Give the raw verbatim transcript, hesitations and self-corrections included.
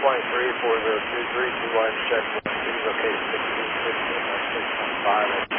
twenty-three, four zero two three, two one, check one two, location sixteen fifteen, six one five.